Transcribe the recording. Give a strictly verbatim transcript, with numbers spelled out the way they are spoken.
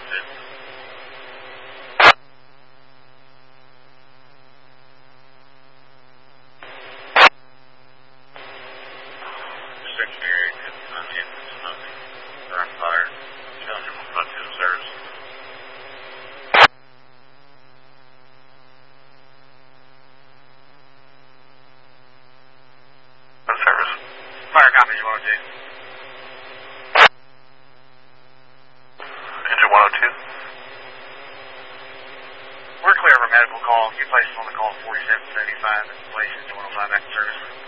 Fire copy, one oh two. Engine one oh two. We're clear of a medical call. You placed on the call forty-seven seventy-five. Place engine one oh five back in service.